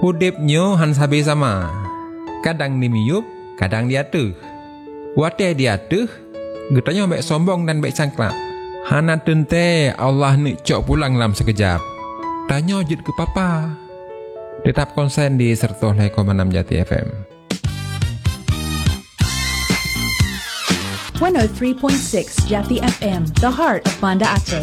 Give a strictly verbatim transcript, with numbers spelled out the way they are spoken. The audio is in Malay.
Hudipnyo han sabe sama. Kadang di miyup, kadang di atuh. Wate di atuh, getanya baik sombong dan baik cangklak. Hana tente Allah ni cok pulang dalam sekejap. Tanya jid ke papa. Tetap konsen di Sertoh Lai koma enam Jati F M. one oh three point six Jati F M, the heart of Banda Aceh.